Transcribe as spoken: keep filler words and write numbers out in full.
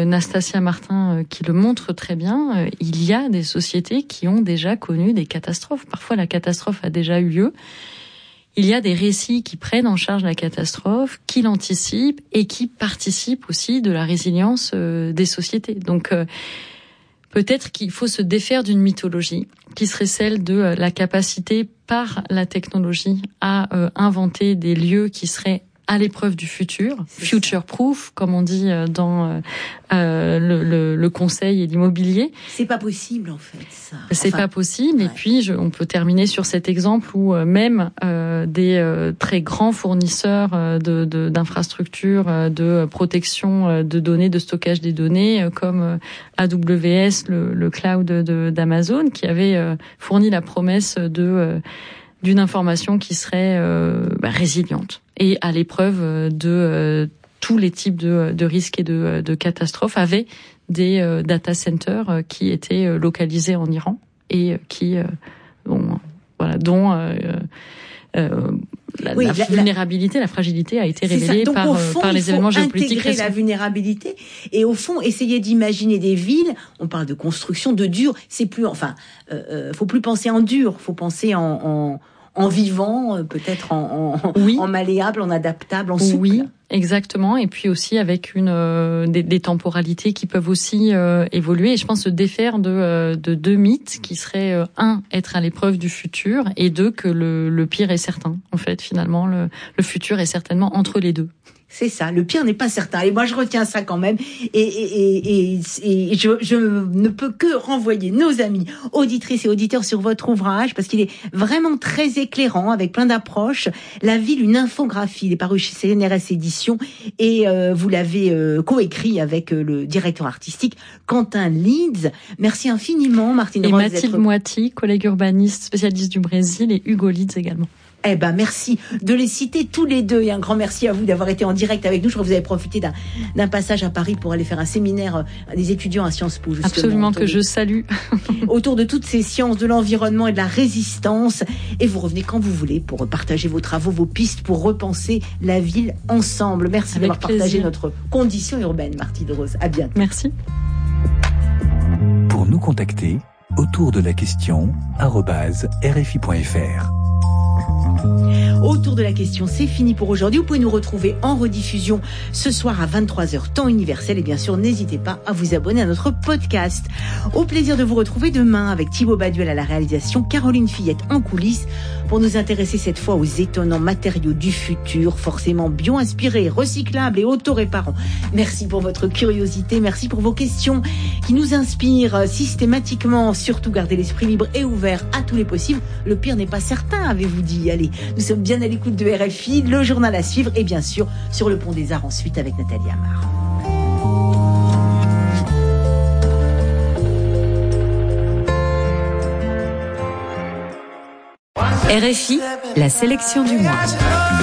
euh, Nastasia Martin euh, qui le montre très bien. Euh, il y a des sociétés qui ont déjà connu des catastrophes. Parfois, la catastrophe a déjà eu lieu. Il y a des récits qui prennent en charge la catastrophe, qui l'anticipent et qui participent aussi de la résilience euh, des sociétés. Donc, euh, peut-être qu'il faut se défaire d'une mythologie qui serait celle de euh, la capacité par la technologie à euh, inventer des lieux qui seraient à l'épreuve du futur, future-proof, comme on dit dans euh, le, le, le conseil et l'immobilier. C'est pas possible, en fait, ça. C'est enfin, pas possible. Ouais. Et puis, je, on peut terminer sur cet exemple où euh, même euh, des euh, très grands fournisseurs euh, de, de, d'infrastructures euh, de protection euh, de données, de stockage des données, euh, comme euh, A W S, le, le cloud de, d'Amazon, qui avait euh, fourni la promesse de euh, d'une information qui serait euh, bah, résiliente et à l'épreuve de euh, tous les types de, de risques et de, de catastrophes, avait des euh, data centers euh, qui étaient euh, localisés en Iran et euh, qui, euh, bon, voilà, dont euh, euh, la, oui, la, la vulnérabilité, la fragilité a été révélée Donc, par, au fond, par les éléments géopolitiques récents. La vulnérabilité et au fond essayer d'imaginer des villes. On parle de construction, de dur. C'est plus, enfin, euh, faut plus penser en dur, faut penser en, en en vivant, peut-être en, en, oui. en malléable, en adaptable, en souple. Oui, exactement. Et puis aussi avec une euh, des, des temporalités qui peuvent aussi euh, évoluer. Et je pense se défaire de, euh, de deux mythes qui seraient euh, un, être à l'épreuve du futur, et deux, que le, le pire est certain. En fait, finalement, le, le futur est certainement entre les deux. C'est ça, le pire n'est pas certain. Et moi, je retiens ça quand même. Et, et, et, et je, je ne peux que renvoyer nos amis, auditrices et auditeurs, sur votre ouvrage, parce qu'il est vraiment très éclairant, avec plein d'approches. La ville, une infographie, il est paru chez C N R S Éditions, et euh, vous l'avez euh, coécrit avec euh, le directeur artistique, Quentin Leeds. Merci infiniment, Martine Et Rose. Mathilde d'être... Moiti, collègue urbaniste, spécialiste du Brésil, et Hugo Leeds également. Eh ben, merci de les citer tous les deux. Et un grand merci à vous d'avoir été en direct avec nous. Je crois que vous avez profité d'un, d'un passage à Paris pour aller faire un séminaire à des étudiants à Sciences Po. Justement, absolument, que de, je salue. autour de toutes ces sciences de l'environnement et de la résistance. Et vous revenez quand vous voulez pour partager vos travaux, vos pistes, pour repenser la ville ensemble. Merci avec d'avoir plaisir. Partagé notre condition urbaine, Martine Rose. À bientôt. Merci. Pour nous contacter, autour de la question arobase r f i point f r. Autour de la question, c'est fini pour aujourd'hui. Vous pouvez nous retrouver en rediffusion ce soir à vingt-trois heures, temps universel. Et bien sûr, n'hésitez pas à vous abonner à notre podcast. Au plaisir de vous retrouver demain avec Thibaut Baduel à la réalisation, Caroline Fillette en coulisses, pour nous intéresser cette fois aux étonnants matériaux du futur, forcément bio-inspirés, recyclables et auto-réparants. Merci pour votre curiosité, merci pour vos questions qui nous inspirent systématiquement. Surtout, gardez l'esprit libre et ouvert à tous les possibles. Le pire n'est pas certain, avez-vous dit. Allez, nous sommes bien à l'écoute de R F I, le journal à suivre et bien sûr sur le Pont des Arts ensuite avec Nathalie Amar. R F I, la sélection du mois.